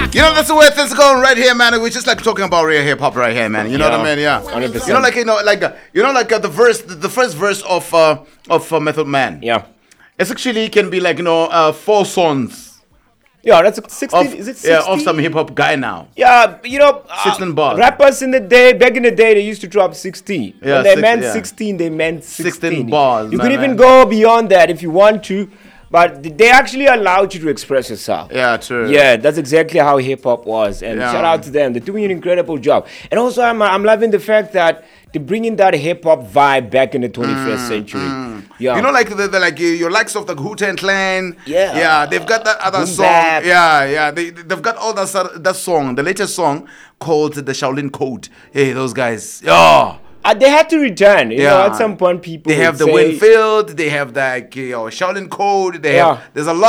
You know, that's the way things are going right here, man. We're just like talking about real hip hop right here, man. You know what I mean? Yeah. 100%. The first verse of Method Man. Yeah. It's actually can be like 4 songs. Yeah, that's 16. Is it 16? Yeah, of some hip hop guy now. Yeah, 16 bars. Rappers back in the day, they used to drop 16. Yeah, when they meant 16, they meant 16 bars. You could even go beyond that if you want to, but they actually allowed you to express yourself. Yeah, true. Yeah, that's exactly how hip hop was, and Yeah. shout out to them. They're doing an incredible job. And also, I'm loving the fact that they're bringing that hip hop vibe back in the 21st century. Yeah, You know, like your likes of the Wu-Tang Clan. Yeah. They've got that other Boom song. bap. Yeah. They've got all that song, the latest song called the Shaolin Code. Hey, those guys. Yeah. they had to return. You know, at some point, people They have would the say, Winfield. They have Shaolin Code. There's a lot.